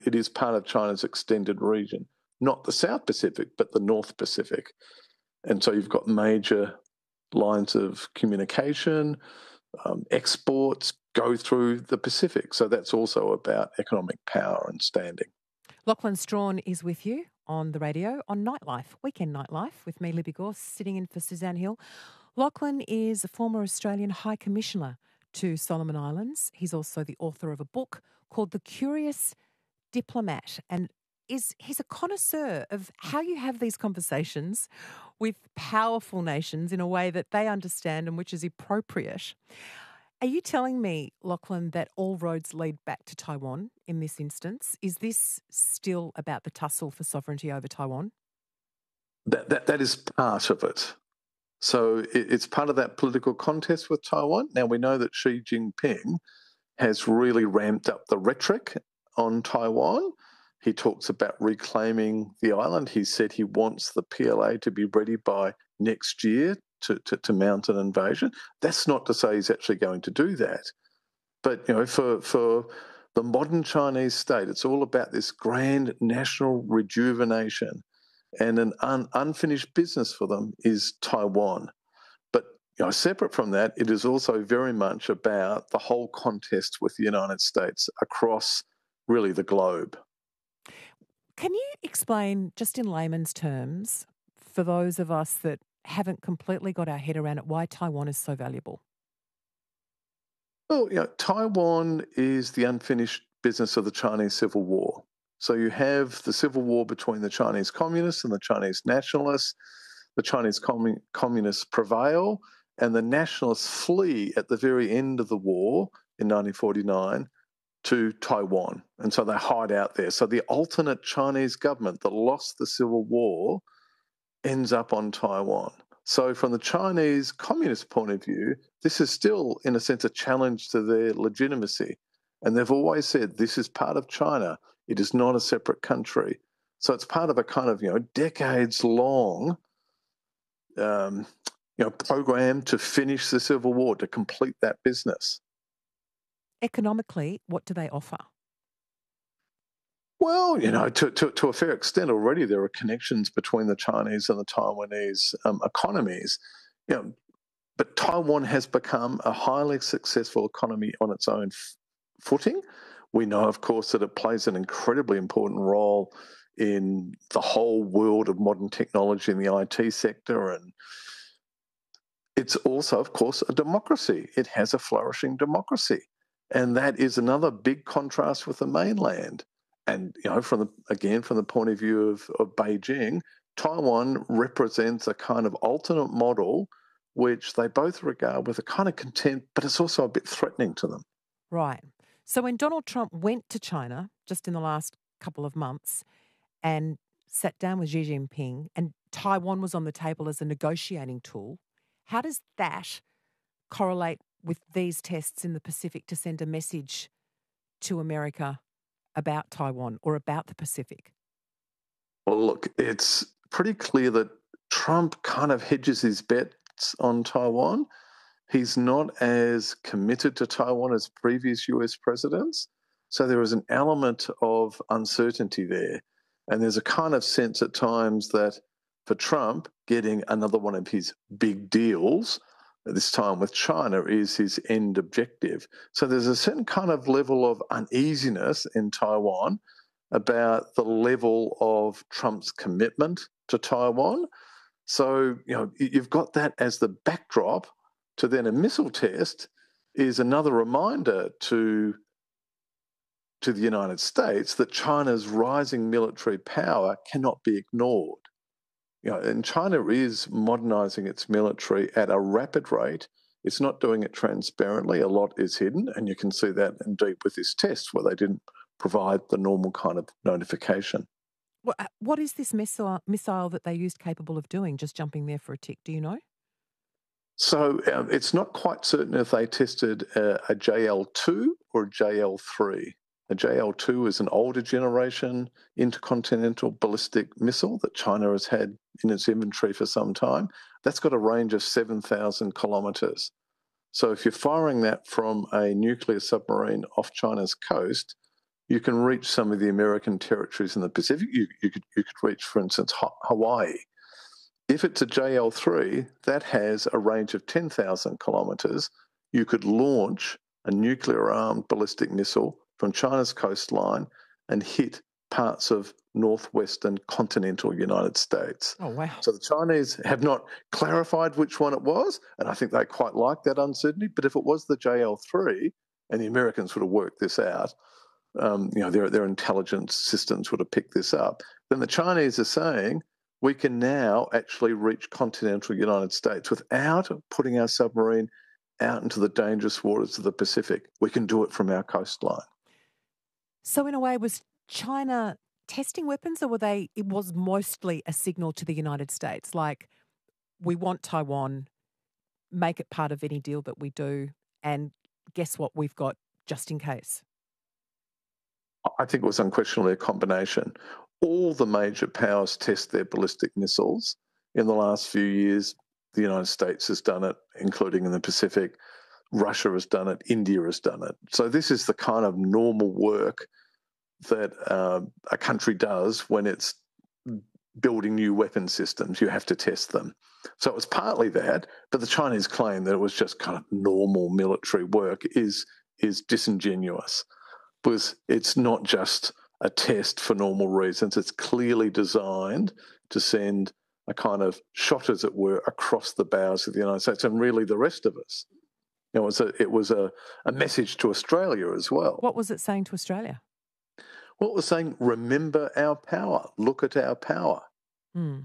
it is part of China's extended region, not the South Pacific, but the North Pacific. And so you've got major lines of communication, exports go through the Pacific. So that's also about economic power and standing. Lachlan Strawn is with you on the radio on Nightlife, Weekend Nightlife, with me, Libby Gorse, sitting in for Suzanne Hill. Lachlan is a former Australian High Commissioner to Solomon Islands. He's also the author of a book called The Curious Diplomat, and he's a connoisseur of how you have these conversations with powerful nations in a way that they understand and which is appropriate. Are you telling me, Lachlan, that all roads lead back to Taiwan in this instance? Is this still about the tussle for sovereignty over Taiwan? That is part of it. So it's part of that political contest with Taiwan. Now, we know that Xi Jinping has really ramped up the rhetoric on Taiwan. He talks about reclaiming the island. He said he wants the PLA to be ready by next year to mount an invasion. That's not to say he's actually going to do that. But, for the modern Chinese state, it's all about this grand national rejuvenation. And an unfinished business for them is Taiwan. But separate from that, it is also very much about the whole contest with the United States across really the globe. Can you explain, just in layman's terms, for those of us that haven't completely got our head around it, why Taiwan is so valuable? Well, Taiwan is the unfinished business of the Chinese Civil War. So you have the civil war between the Chinese communists and the Chinese nationalists. The Chinese communists prevail, and the nationalists flee at the very end of the war in 1949 to Taiwan. And so they hide out there. So the alternate Chinese government that lost the civil war ends up on Taiwan. So from the Chinese communist point of view, this is still, in a sense, a challenge to their legitimacy. And they've always said this is part of China. It is not a separate country. So it's part of a kind of, decades-long program to finish the Civil War, to complete that business. Economically, what do they offer? Well, to a fair extent already, there are connections between the Chinese and the Taiwanese economies. But Taiwan has become a highly successful economy on its own footing. We know, of course, that it plays an incredibly important role in the whole world of modern technology in the IT sector. And it's also, of course, a democracy. It has a flourishing democracy. And that is another big contrast with the mainland. And, from the point of view of Beijing, Taiwan represents a kind of alternate model which they both regard with a kind of contempt, but it's also a bit threatening to them. Right. So when Donald Trump went to China just in the last couple of months and sat down with Xi Jinping and Taiwan was on the table as a negotiating tool, how does that correlate with these tests in the Pacific to send a message to America about Taiwan or about the Pacific? Well, look, it's pretty clear that Trump kind of hedges his bets on Taiwan. He's not as committed to Taiwan as previous US presidents. So there is an element of uncertainty there. And there's a kind of sense at times that for Trump, getting another one of his big deals, this time with China, is his end objective. So there's a certain kind of level of uneasiness in Taiwan about the level of Trump's commitment to Taiwan. So, you've got that as the backdrop to then a missile test is another reminder to the United States that China's rising military power cannot be ignored. And China is modernizing its military at a rapid rate. It's not doing it transparently. A lot is hidden, and you can see that indeed with this test where they didn't provide the normal kind of notification. What is this missile that they used capable of doing, just jumping there for a tick? Do you know? So it's not quite certain if they tested a JL2 or a JL3. A JL2 is an older generation intercontinental ballistic missile that China has had in its inventory for some time. That's got a range of 7,000 kilometres. So if you're firing that from a nuclear submarine off China's coast, you can reach some of the American territories in the Pacific. You could reach, for instance, Hawaii. If it's a JL-3, that has a range of 10,000 kilometres. You could launch a nuclear-armed ballistic missile from China's coastline and hit parts of northwestern continental United States. Oh, wow. So the Chinese have not clarified which one it was, and I think they quite like that uncertainty. But if it was the JL-3, and the Americans would have worked this out, their intelligence systems would have picked this up, then the Chinese are saying, we can now actually reach continental United States without putting our submarine out into the dangerous waters of the Pacific. We can do it from our coastline. So in a way, was China testing weapons, or it was mostly a signal to the United States, like, we want Taiwan, make it part of any deal that we do, and guess what, we've got just in case? I think it was unquestionably a combination. All the major powers test their ballistic missiles. In the last few years, the United States has done it, including in the Pacific. Russia has done it. India has done it. So this is the kind of normal work that a country does when it's building new weapon systems. You have to test them. So it was partly that, but the Chinese claim that it was just kind of normal military work is disingenuous, because it's not just a test for normal reasons. It's clearly designed to send a kind of shot, as it were, across the bows of the United States and really the rest of us. It was a message to Australia as well. What was it saying to Australia? Well, it was saying, remember our power, look at our power. Mm.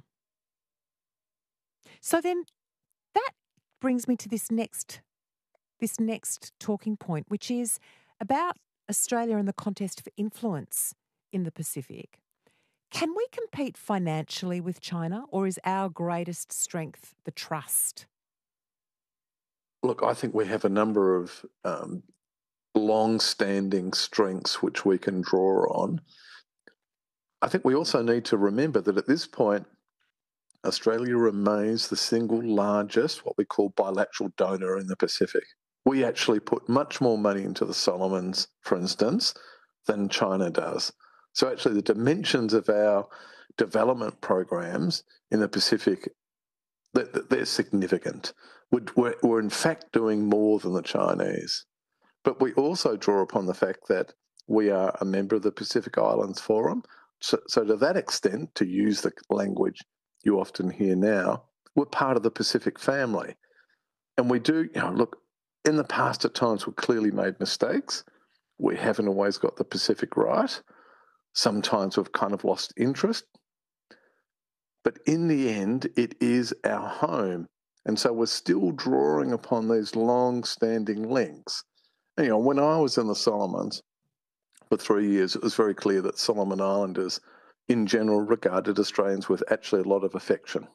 So then that brings me to this next talking point, which is about Australia and the contest for influence in the Pacific. Can we compete financially with China, or is our greatest strength the trust? Look, I think we have a number of long-standing strengths which we can draw on. I think we also need to remember that at this point, Australia remains the single largest, what we call bilateral donor in the Pacific. We actually put much more money into the Solomons, for instance, than China does. So actually the dimensions of our development programs in the Pacific, they're significant. We're in fact doing more than the Chinese. But we also draw upon the fact that we are a member of the Pacific Islands Forum. So to that extent, to use the language you often hear now, we're part of the Pacific family. And we do, look, in the past at times we've clearly made mistakes. We haven't always got the Pacific right. Sometimes we've kind of lost interest. But in the end, it is our home. And so we're still drawing upon these long-standing links. And, when I was in the Solomons for 3 years, it was very clear that Solomon Islanders, in general, regarded Australians with actually a lot of affection.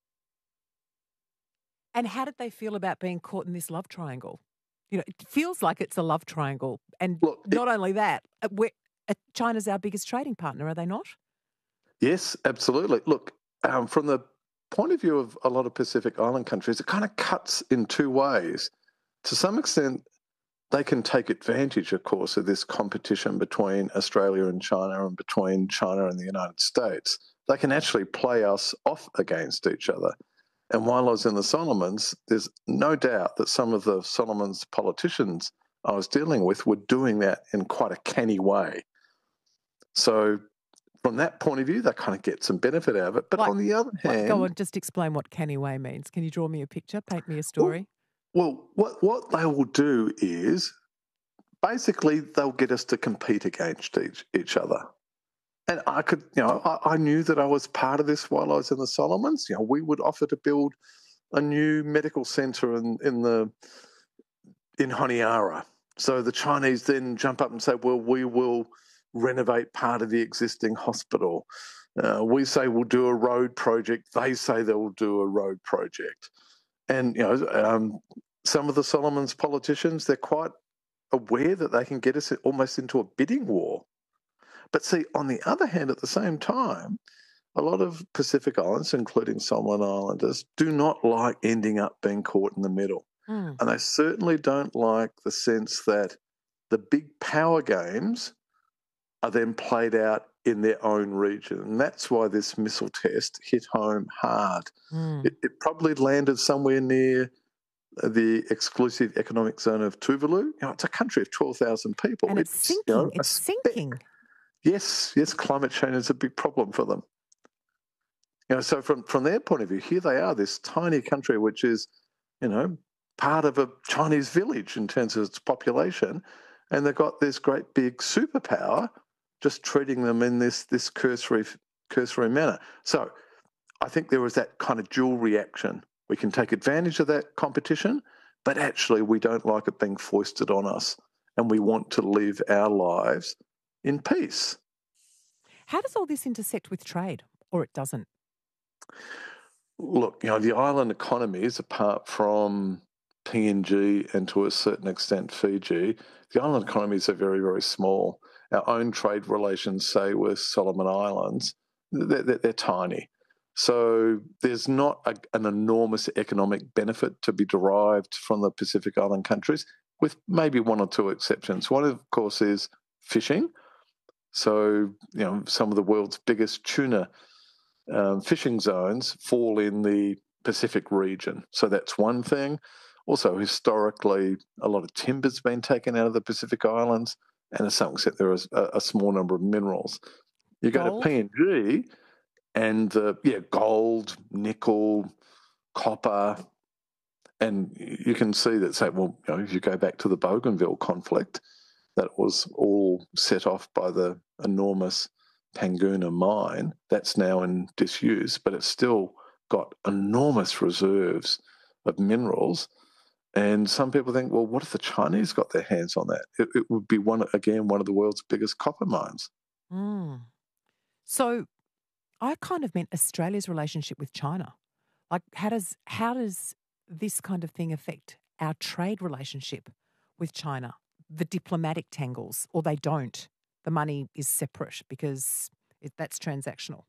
And how did they feel about being caught in this love triangle? It feels like it's a love triangle. And look, not only that, China's our biggest trading partner, are they not? Yes, absolutely. Look, from the point of view of a lot of Pacific Island countries, it kind of cuts in two ways. To some extent, they can take advantage, of course, of this competition between Australia and China and between China and the United States. They can actually play us off against each other. And while I was in the Solomons, there's no doubt that some of the Solomons politicians I was dealing with were doing that in quite a canny way. So from that point of view, they kind of get some benefit out of it. But on the other hand... Go on, just explain what canny way means. Can you draw me a picture, paint me a story? Well, what they will do is basically they'll get us to compete against each other. And I could, I knew that I was part of this while I was in the Solomons. We would offer to build a new medical centre in Honiara. So the Chinese then jump up and say, well, we will renovate part of the existing hospital. We say we'll do a road project. They say they will do a road project. And, some of the Solomons politicians, they're quite aware that they can get us almost into a bidding war. But see, on the other hand, at the same time, a lot of Pacific Islands, including Solomon Islanders, do not like ending up being caught in the middle. And they certainly don't like the sense that the big power games are then played out in their own region. And that's why this missile test hit home hard. It probably landed somewhere near the exclusive economic zone of Tuvalu. It's a country of 12,000 people. And it's sinking. It's sinking. Yes, climate change is a big problem for them. So from their point of view, here they are, this tiny country which is, part of a Chinese village in terms of its population, and they've got this great big superpower just treating them in this cursory manner. So I think there was that kind of dual reaction. We can take advantage of that competition, but actually we don't like it being foisted on us, and we want to live our lives in peace. How does all this intersect with trade, or it doesn't? Look, the island economies, apart from PNG and to a certain extent Fiji, the island economies are very, very small. Our own trade relations, say, with Solomon Islands, they're tiny. So there's not an enormous economic benefit to be derived from the Pacific Island countries, with maybe one or two exceptions. One, of course, is fishing. So, some of the world's biggest tuna fishing zones fall in the Pacific region. So that's one thing. Also, historically, a lot of timber's been taken out of the Pacific Islands, and to some extent there is a small number of minerals. You go to PNG, and gold, nickel, copper, and you can see that, say, if you go back to the Bougainville conflict, that was all set off by the enormous Panguna mine. That's now in disuse, but it's still got enormous reserves of minerals. And some people think, well, what if the Chinese got their hands on that? It would be one of the world's biggest copper mines. So I kind of meant Australia's relationship with China. Like, how does this kind of thing affect our trade relationship with China? The diplomatic tangles, or they don't? The money is separate because that's transactional.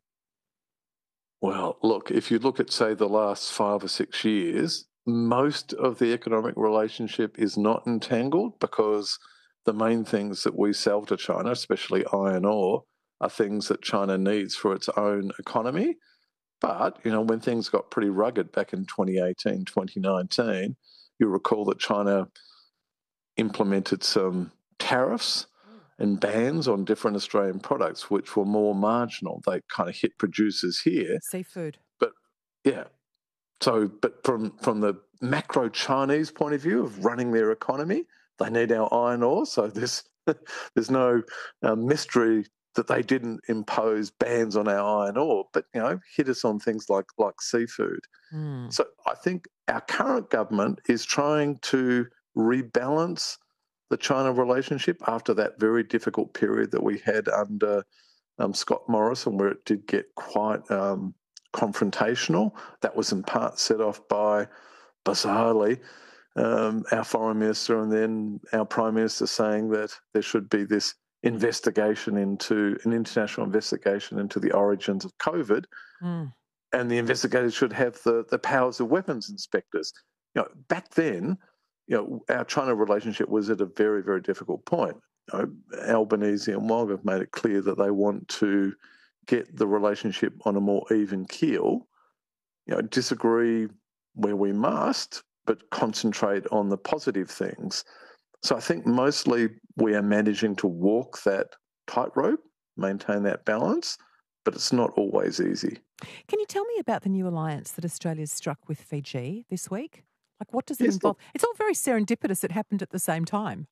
Well, look, if you look at, say, the last 5 or 6 years, most of the economic relationship is not entangled, because the main things that we sell to China, especially iron ore, are things that China needs for its own economy. But, when things got pretty rugged back in 2018, 2019, you'll recall that China implemented some tariffs and bans on different Australian products, which were more marginal. They kind of hit producers here. Seafood. But, yeah. So, but from the macro Chinese point of view of running their economy, they need our iron ore. So there's no mystery that they didn't impose bans on our iron ore, but, hit us on things like seafood. So I think our current government is trying to rebalance the China relationship after that very difficult period that we had under Scott Morrison, where it did get quite confrontational. That was in part set off by, bizarrely, our foreign minister and then our prime minister saying that there should be this an international investigation into the origins of COVID, and the investigators should have the powers of weapons inspectors. Back then, our China relationship was at a very, very difficult point. Albanese and Wong have made it clear that they want to get the relationship on a more even keel, disagree where we must, but concentrate on the positive things. So I think mostly we are managing to walk that tightrope, maintain that balance, but it's not always easy. Can you tell me about the new alliance that Australia's struck with Fiji this week? Like, what does it involve? It's all very serendipitous. It happened at the same time.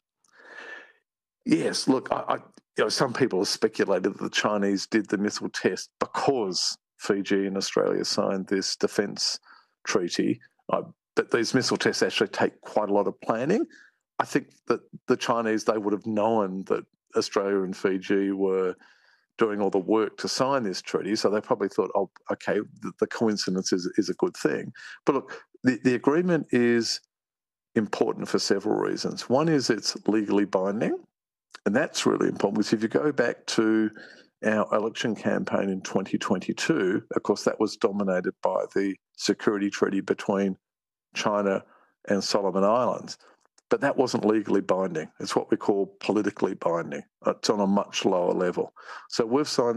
Yes, look, some people have speculated that the Chinese did the missile test because Fiji and Australia signed this defence treaty. But these missile tests actually take quite a lot of planning. I think that the Chinese, they would have known that Australia and Fiji were doing all the work to sign this treaty, so they probably thought, oh, okay, the coincidence is a good thing. But look, the agreement is important for several reasons. One is it's legally binding, and that's really important, because if you go back to our election campaign in 2022, of course, that was dominated by the security treaty between China and Solomon Islands. but that wasn't legally binding. It's what we call politically binding. It's on a much lower level. So we've signed